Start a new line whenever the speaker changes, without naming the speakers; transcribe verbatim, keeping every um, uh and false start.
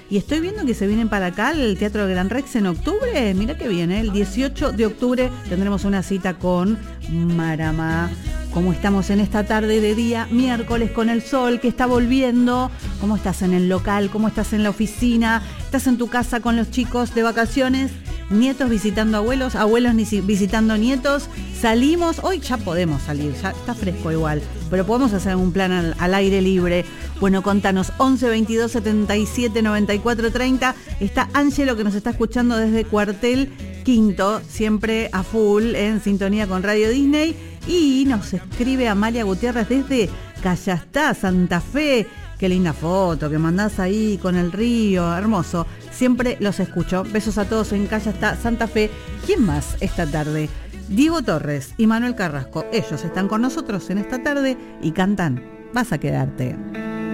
Y estoy viendo que se vienen para acá el Teatro Gran Rex en octubre. Mira que viene, el dieciocho de octubre tendremos una cita con Maramá. ¿Cómo estamos en esta tarde de día miércoles con el sol que está volviendo? ¿Cómo estás en el local? ¿Cómo estás en la oficina? ¿Estás en tu casa con los chicos de vacaciones? ¿Nietos visitando abuelos? ¿Abuelos visitando nietos? ¿Salimos? Hoy ya podemos salir, ya está fresco igual, pero podemos hacer un plan al, al aire libre. Bueno, contanos, once veintidós setenta y siete noventa y cuatro treinta. Está Ángelo que nos está escuchando desde Cuartel Quinto, siempre a full en sintonía con Radio Disney. Y nos escribe Amalia Gutiérrez desde Callastá, Santa Fe. Qué linda foto que mandás ahí con el río, hermoso. Siempre los escucho. Besos a todos en Callastá, Santa Fe. ¿Quién más esta tarde? Diego Torres y Manuel Carrasco. Ellos están con nosotros en esta tarde y cantan Vas a quedarte.